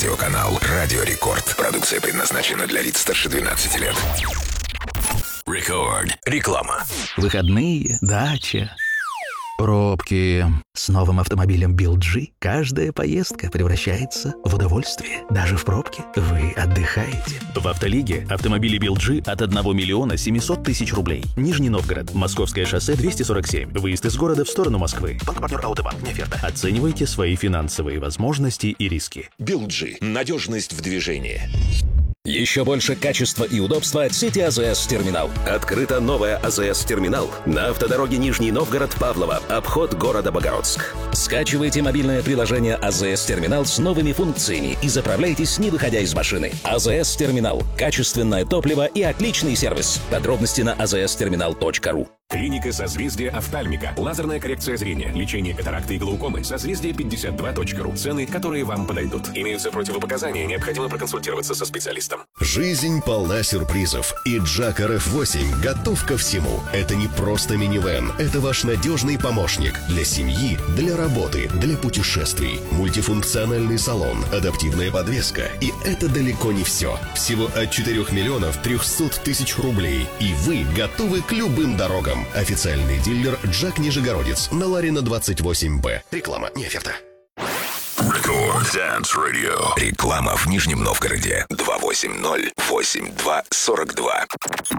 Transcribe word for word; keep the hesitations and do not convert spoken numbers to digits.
телерадиоканал «Радио Рекорд». Продукция предназначена для лиц старше двенадцати лет. Рекорд. Реклама. Выходные, дача, пробки. С новым автомобилем би эл джи каждая поездка превращается в удовольствие. Даже в пробке вы отдыхаете. В Автолиге автомобили би эл джи от одного миллиона семисот тысяч рублей. Нижний Новгород, Московское шоссе двести сорок семь. Выезд из города в сторону Москвы. Банк-партнер Аутобанк. Не оферта. Оценивайте свои финансовые возможности и риски. би эл джи. Надежность в движении. Еще больше качества и удобства от сети АЗС Терминал. Открыта новая АЗС Терминал на автодороге Нижний Новгород-Павлово, обход города Богородск. Скачивайте мобильное приложение АЗС Терминал с новыми функциями и заправляйтесь, не выходя из машины. АЗС Терминал. Качественное топливо и отличный сервис. Подробности на а зэ эс терминал точка ру. Клиника «Созвездие офтальмика». Лазерная коррекция зрения, лечение катаракты и глаукомы. Созвездие пятьдесят два точка ру. Цены, которые вам подойдут. Имеются противопоказания, необходимо проконсультироваться со специалистом. Жизнь полна сюрпризов, и Джак эр эф восемь готов ко всему. Это не просто минивэн, это ваш надежный помощник для семьи, для работы, для путешествий. Мультифункциональный салон, адаптивная подвеска. И это далеко не все. Всего от четырёх миллионов трехсот тысяч рублей. И вы готовы к любым дорогам. Официальный дилер Джак Нижегородец на Ларина двадцать восемь Б. Реклама не оферта. Рекорд Dance Radio. Реклама в Нижнем Новгороде. два восемь ноль восемь два сорок два.